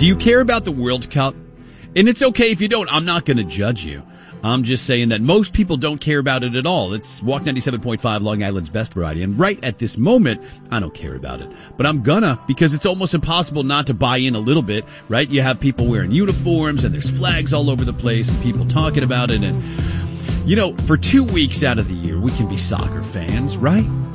Do you care about the World Cup? And it's okay if you don't. I'm not going to judge you. I'm just saying that most people don't care about it at all. It's Walk 97.5, Long Island's best variety. And right at this moment, I don't care about it. But I'm gonna, because it's almost impossible not to buy in a little bit, right? You have people wearing uniforms and there's flags all over the place and people talking about it. And, you know, for 2 weeks out of the year, we can be soccer fans, right?